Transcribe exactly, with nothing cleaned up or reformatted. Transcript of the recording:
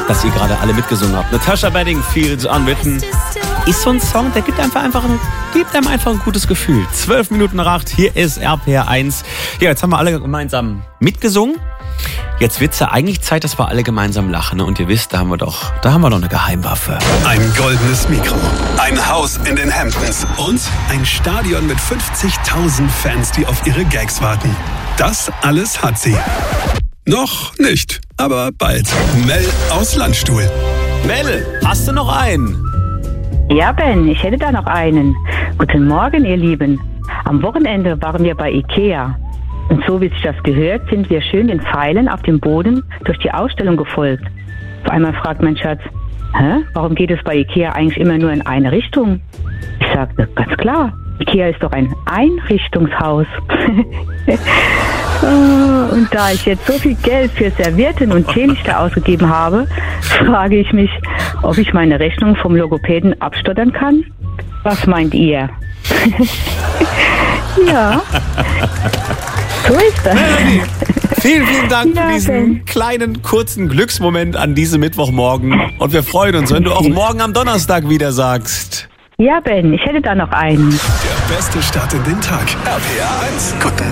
dass ihr gerade alle mitgesungen habt. Natasha Bedingfield, Unwritten, ist so ein Song, der gibt einfach, einfach ein, gibt einem einfach ein gutes Gefühl. Zwölf Minuten nach acht, hier ist R P R eins. Ja, jetzt haben wir alle gemeinsam mitgesungen. Jetzt wird's ja eigentlich Zeit, dass wir alle gemeinsam lachen. Ne? Und ihr wisst, da haben wir doch, da haben wir doch eine Geheimwaffe. Ein goldenes Mikro, ein Haus in den Hamptons und ein Stadion mit fünfzigtausend Fans, die auf ihre Gags warten. Das alles hat sie. Noch nicht, aber bald. Mel aus Landstuhl. Mel, hast du noch einen? Ja, Ben, ich hätte da noch einen. Guten Morgen, ihr Lieben. Am Wochenende waren wir bei Ikea. Und so wie sich das gehört, sind wir schön den Pfeilen auf dem Boden durch die Ausstellung gefolgt. Auf einmal fragt mein Schatz, hä, warum geht es bei Ikea eigentlich immer nur in eine Richtung? Ich sagte, ganz klar, Ikea ist doch ein Einrichtungshaus. Und da ich jetzt so viel Geld für Servietten und Teelichter ausgegeben habe, frage ich mich, ob ich meine Rechnung vom Logopäden abstottern kann? Was meint ihr? Ja, so ist das. Vielen, vielen Dank Ja, für diesen Ben. kleinen, kurzen Glücksmoment an diesem Mittwochmorgen. Und wir freuen uns, wenn du auch morgen am Donnerstag wieder sagst. Ja, Ben, ich hätte da noch einen. Der beste Start in den Tag. R P R eins. Guten